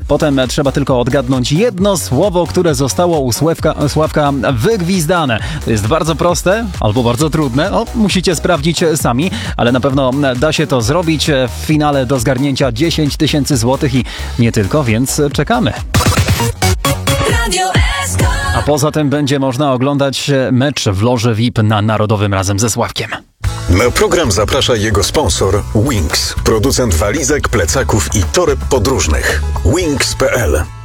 Potem trzeba tylko odgadnąć jedno słowo, które zostało u Sławka wygwizdane. To jest bardzo proste albo bardzo trudne. Musicie sprawdzić sami, ale na pewno da się to zrobić w finale do zgarnięcia 10 000 złotych i nie tylko, więc czekamy. A poza tym będzie można oglądać mecz w loży VIP na Narodowym razem ze Sławkiem. Na program zaprasza jego sponsor Wings, producent walizek, plecaków i toreb podróżnych. Wings.pl